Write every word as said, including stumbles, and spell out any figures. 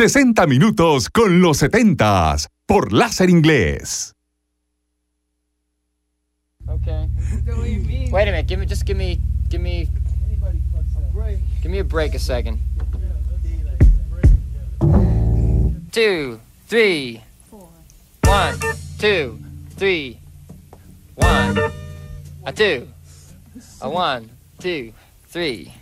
sesenta minutos con los setentas por Láser Inglés. Okay. Wait a minute. Give me, just give me, give me, give me a break a second. Two, three, one, two, three, one, a two, a one, two, three.